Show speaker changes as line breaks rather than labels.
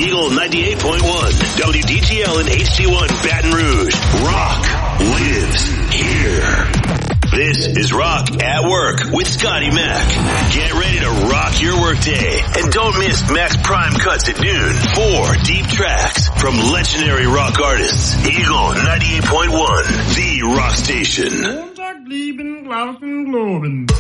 Eagle 98.1, WDGL and HD1 Baton Rouge. Rock lives here. This is Rock at Work with Scotty Mac. Get ready to rock your workday. And don't miss Mac's Prime Cuts at noon. 4 deep tracks from legendary rock artists. Eagle 98.1, the rock station.